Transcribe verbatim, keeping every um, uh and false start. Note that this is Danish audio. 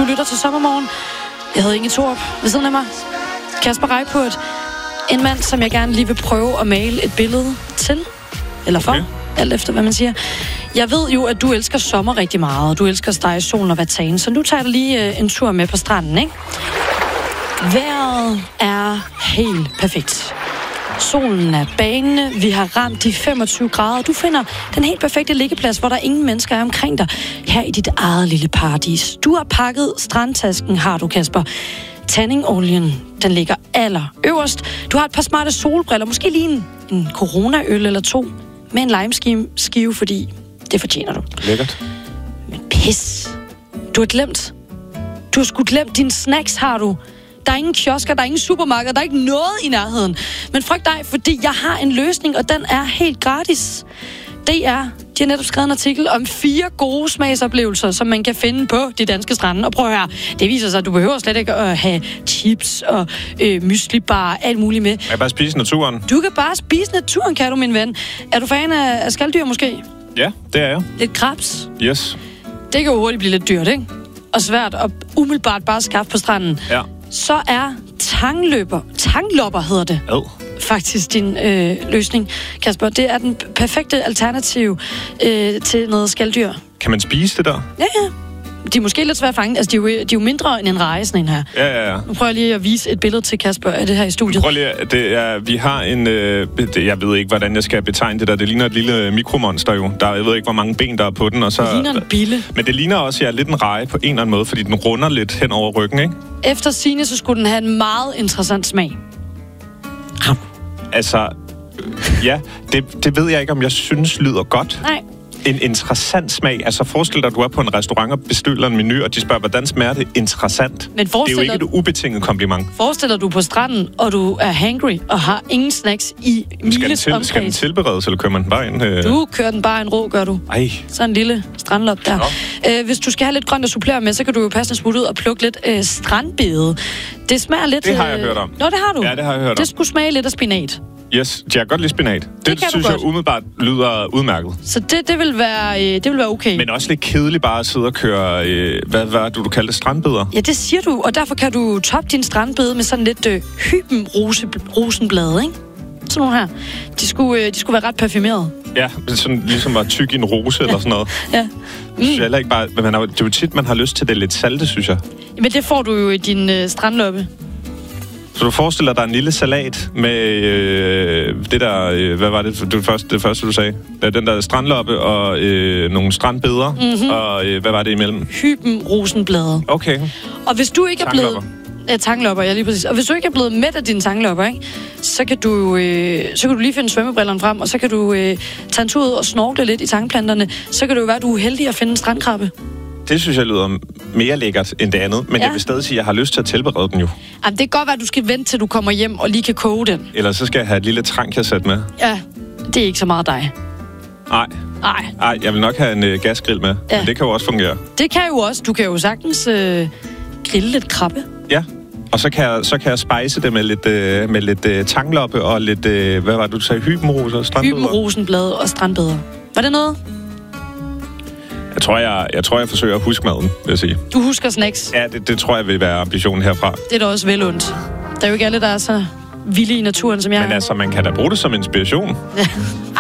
Du lytter til Sommermorgen. Jeg hedder Inge Thorup. Ved siden af mig, Kasper Reippurt. En mand, som jeg gerne lige vil prøve at male et billede til. Eller for. Okay. Alt efter, hvad man siger. Jeg ved jo, at du elsker sommer rigtig meget, og du elsker at stege i solen og være så nu tager jeg lige uh, en tur med på stranden, ikke? Vejret er helt perfekt. Solen er banende, vi har ramt de femogtyve grader, og du finder den helt perfekte liggeplads, hvor der ingen mennesker er omkring dig, her i dit eget lille paradis. Du har pakket strandtasken, har du, Kasper. Tanningolien, den ligger aller øverst. Du har et par smarte solbriller, måske lige en, en coronaøl eller to, med en limeskive, fordi det fortjener du. Lækkert. Men pis. Du har glemt. Du har sgu glemt dine snacks, har du. Der er ingen kiosker, der er ingen supermarkeder, der er ikke noget i nærheden. Men frygt dig, fordi jeg har en løsning, og den er helt gratis. Det er, de har netop skrevet en artikel om fire gode smagsoplevelser, som man kan finde på de danske strande. Og prøv at høre, det viser sig, at du behøver slet ikke at have chips og øh, myslibar, alt muligt med. Jeg kan bare spise naturen. Du kan bare spise naturen, kan du, min ven. Er du fan af, af skalddyr måske? Ja, det er jeg. Lidt krebs? Yes. Det kan jo hurtigt blive lidt dyrt, ikke? Og svært at umiddelbart bare skaffe på stranden. Ja. Så er tangløber, tanglopper hedder det, Ad. faktisk din øh, løsning, Kasper. Det er den perfekte alternativ øh, til noget skalddyr. Kan man spise det der? Ja, ja. De er måske lidt svært at fange. Altså, de er, jo, de er jo mindre end en reje, sådan en her. Ja, ja, ja. Nu prøver jeg lige at vise et billede til Kasper af det her i studiet. Prøv lige, det er, vi har en, øh, det, jeg ved ikke, hvordan jeg skal betegne det der. Det ligner et lille mikromonster jo. Der, jeg ved ikke, hvor mange ben der er på den. Og så, det ligner en bille. Men det ligner også, ja, lidt en reje på en eller anden måde, fordi den runder lidt hen over ryggen, ikke? Efter sigende, så skulle den have en meget interessant smag. Altså, ja, det, det ved jeg ikke, om jeg synes lyder godt. Nej. En interessant smag. Altså forestil dig, at du er på en restaurant og bestiller en menu, og de spørger, hvordan smager det interessant? Men det er jo ikke et ubetinget kompliment. Forestiller du på stranden, og du er hangry, og har ingen snacks i miles skal den, til, omkreds. skal den tilberedes, eller kører man den bare ind? Øh... Du kører den bare en rå, gør du. Ej. Så en lille strandlop der. Øh, hvis du skal have lidt grønt at supplere med, så kan du jo passe en smut ud og plukke lidt øh, strandbede. Det smager lidt... Det har jeg øh... hørt om. Nå, det har du? Ja, det har jeg hørt om. Det skulle smage lidt af spinat. Yes, jeg kan godt lide spinat. Det, det det synes jeg umiddelbart lyder udmærket. Så det, det, vil være, øh, det vil være okay. Men også lidt kedeligt bare at sidde og køre, øh, hvad, hvad du, du kalder det, strandbeder? Ja, det siger du, og derfor kan du toppe din strandbede med sådan lidt øh, hybenrosenblade, ikke? Sådan nogle her. De skulle, øh, de skulle være ret parfumerede. Ja, sådan ligesom var tyk i en rose eller sådan noget. Ja. Mm. Synes jeg ikke bare, men man har, det er jo tit, man har lyst til det lidt salte, synes jeg. Men det får du jo i din øh, strandloppe. Så du forestiller dig en lille salat med øh, det der, øh, hvad var det, det første, det første, du sagde? Den der strandloppe og øh, nogle strandbeder, mm-hmm. og øh, hvad var det imellem? Hybenrosenblade. Okay. Og hvis du ikke er blevet... Ja, tanglopper, ja, lige præcis. Og hvis du ikke er blevet mæt af dine tanglopper, ikke, så kan du øh, så kan du lige finde svømmebrillerne frem, og så kan du øh, tage en tur ud og snorkle lidt i tangplanterne. Så kan det jo være, at du er heldig at finde en strandkrabbe. Det synes jeg lyder mere lækkert end det andet, men ja. Jeg vil stadig sige, at jeg har lyst til at tilberede den jo. Jamen, det kan godt være, at du skal vente, til du kommer hjem og lige kan koge den. Eller så skal jeg have et lille trank med. Ja, det er ikke så meget dig. Nej. Nej. Nej, jeg vil nok have en øh, gasgrill med, ja. Men det kan jo også fungere. Det kan jo også. Du kan jo sagtens øh, grille lidt krabbe. Ja, og så kan jeg, så kan jeg spice det med lidt, øh, med lidt øh, tangloppe og lidt, øh, hvad var det, du sagde, hybenrose og strandbeder? Hybenrosenblade og strandbeder. Var det noget? Jeg tror, jeg, jeg tror, jeg forsøger at huske maden, vil jeg sige. Du husker snacks? Ja, det, det tror jeg vil være ambitionen herfra. Det er da også vel ondt. Der er jo ikke alle, der er så vilde i naturen, som jeg Men altså, man kan da bruge det som inspiration. Ja.